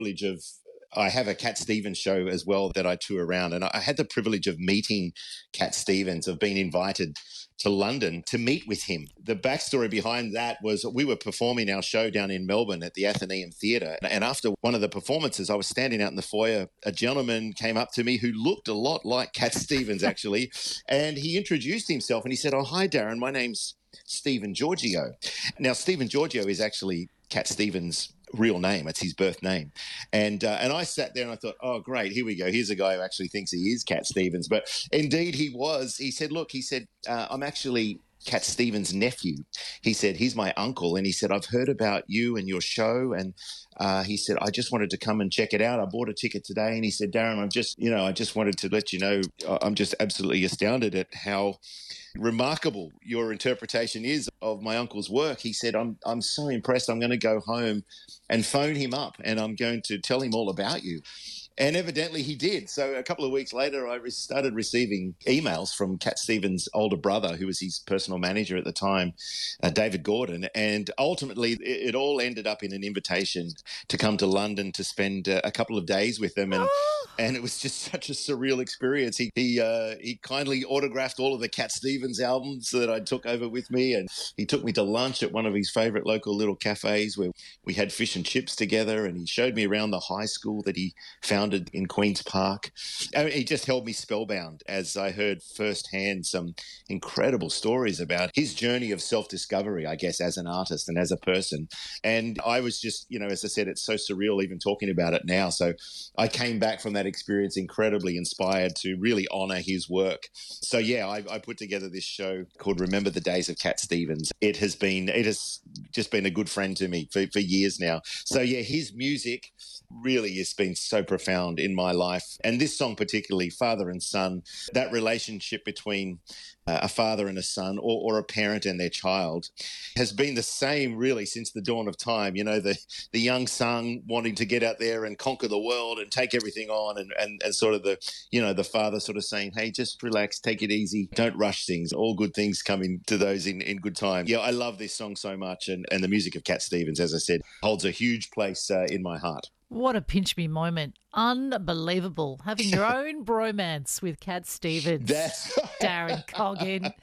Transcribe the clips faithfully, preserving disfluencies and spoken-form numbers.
privilege of I have a Cat Stevens show as well that I tour around, and I had the privilege of meeting Cat Stevens, of being invited to London to meet with him. The backstory behind that was we were performing our show down in Melbourne at the Athenaeum Theatre, and after one of the performances, I was standing out in the foyer. A gentleman came up to me who looked a lot like Cat Stevens, actually, and he introduced himself and he said, "Oh, hi, Darren, my name's Stephen Giorgio." Now, Stephen Giorgio is actually Cat Stevens' real name. It's his birth name. And uh, and I sat there and I thought, oh, great, here we go. Here's a guy who actually thinks he is Cat Stevens. But indeed he was. He said, look, he said, uh, I'm actually Cat Stevens' nephew. He said, he's my uncle. And he said, I've heard about you and your show. And uh, he said, I just wanted to come and check it out. I bought a ticket today. And he said, Darren, I'm just, you know, I just wanted to let you know, I'm just absolutely astounded at how remarkable your interpretation is of my uncle's work. He said, I'm I'm so impressed. I'm going to go home and phone him up and I'm going to tell him all about you. And evidently he did. So a couple of weeks later, I re- started receiving emails from Cat Stevens' older brother, who was his personal manager at the time, uh, David Gordon. And ultimately, it, it all ended up in an invitation to come to London to spend uh, a couple of days with them. And and it was just such a surreal experience. He he, uh, he kindly autographed all of the Cat Stevens albums that I took over with me. And he took me to lunch at one of his favourite local little cafes where we had fish and chips together. And he showed me around the high school that he founded in Queen's Park. I mean, he just held me spellbound as I heard firsthand some incredible stories about his journey of self-discovery, I guess, as an artist and as a person. And I was just, you know, as I said, it's so surreal even talking about it now. So I came back from that experience incredibly inspired to really honour his work. So yeah, I, I put together this show called Remember the Days of Cat Stevens. It has been, it has just been a good friend to me for, for years now. So yeah, his music really has been so profound in my life. And this song particularly, Father and Son, that relationship between uh, a father and a son, or, or a parent and their child, has been the same really since the dawn of time. You know, the, the young son wanting to get out there and conquer the world and take everything on, and, and, and sort of the, you know, the father sort of saying, hey, just relax, take it easy, don't rush things. All good things come into those in, in good time. Yeah, I love this song so much. And, and the music of Cat Stevens, as I said, holds a huge place uh, in my heart. What a pinch me moment. Unbelievable. Having your own bromance with Cat Stevens. That's Darren Coggin.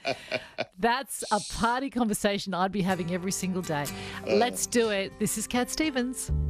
That's a party conversation I'd be having every single day. Let's do it. This is Cat Stevens.